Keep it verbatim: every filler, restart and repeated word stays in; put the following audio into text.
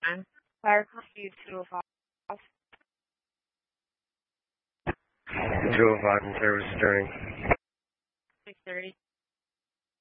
time. Fire curfew two oh five. two oh five in service during. six thirty.